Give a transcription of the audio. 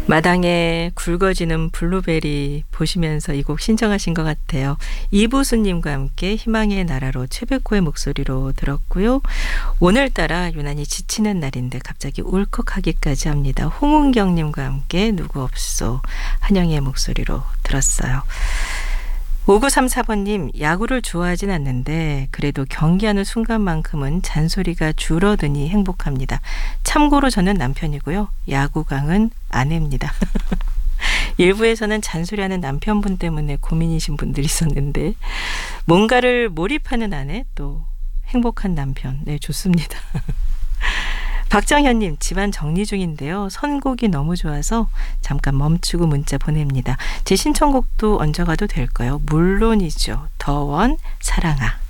마당에 굵어지는 블루베리 보시면서 이 곡 신청하신 것 같아요. 이부수님과 함께 희망의 나라로 최백호의 목소리로 들었고요. 오늘따라 유난히 지치는 날인데 갑자기 울컥하기까지 합니다. 홍은경님과 함께 누구 없소 한영희의 목소리로 들었어요. 5934번님, 야구를 좋아하진 않는데 그래도 경기하는 순간만큼은 잔소리가 줄어드니 행복합니다. 참고로 저는 남편이고요. 야구광은 아내입니다. 일부에서는 잔소리하는 남편분 때문에 고민이신 분들이 있었는데 뭔가를 몰입하는 아내, 또 행복한 남편. 네, 좋습니다. 박정현님, 집안 정리 중인데요. 선곡이 너무 좋아서 잠깐 멈추고 문자 보냅니다. 제 신청곡도 얹어가도 될까요? 물론이죠. 더원 사랑아.